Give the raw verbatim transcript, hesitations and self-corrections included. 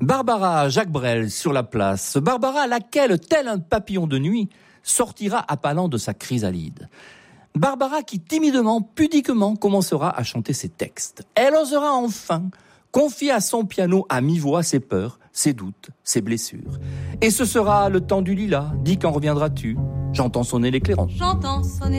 Barbara Jacques Brel sur la place. Barbara à laquelle, tel un papillon de nuit, sortira appalant de sa chrysalide. Barbara qui timidement, pudiquement commencera à chanter ses textes. Elle osera enfin confier à son piano à mi-voix ses peurs, ses doutes, ses blessures. Et ce sera le temps du lilas. Dis quand reviendras-tu ? J'entends sonner l'éclairant. J'entends sonner